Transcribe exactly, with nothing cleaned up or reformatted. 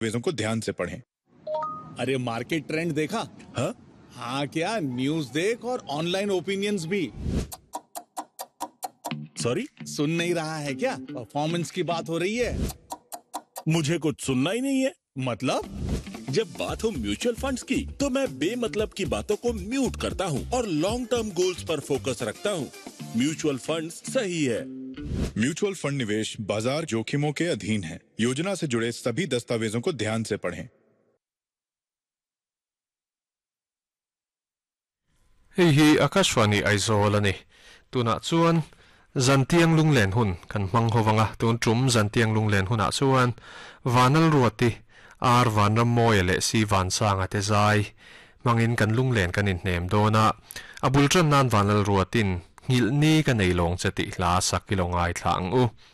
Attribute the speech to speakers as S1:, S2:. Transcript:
S1: दस्तावेजों को ध्यान से पढ़ें।
S2: अरे मार्केट ट्रेंड देखा?
S1: हाँ
S2: हाँ क्या, न्यूज देख और ऑनलाइन ओपिनियंस भी।
S1: सॉरी,
S2: सुन नहीं रहा है क्या? परफॉर्मेंस की बात हो रही है।
S1: मुझे कुछ सुनना ही नहीं है।
S2: मतलब?
S3: जब बात हो म्यूचुअल फंड्स की तो मैं बेमतलब की बातों को म्यूट करता हूँ और लॉन्ग टर्म गोल्स पर फोकस रखता हूँ। म्यूचुअल फंड्स सही है।
S1: म्यूचुअल फंड निवेश बाजार जोखिमों के अधीन है। योजना से जुड़े सभी दस्तावेजों को ध्यान से पढ़ें।
S4: Hei hi Akashwani Aizawlani tuna chuan Zantiang Lunglen hun kan hmang howanga tun trum Zantiang Lunglen huna chuan vanal ruati ar vanram moile si vansanga te zai mangin kan lunglen kan in hnem dona abultram nan vanal ruatin ngilni kan neilong chati hla sakilongai thlang u